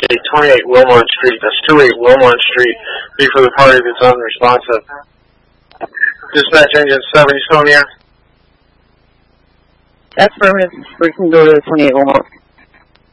28 Wilmont Street. That's 28 Wilmont Street. Be for the party that's unresponsive. Dispatch engine 7, you still in the air? That's affirmative. We can go to 28 Wilmont.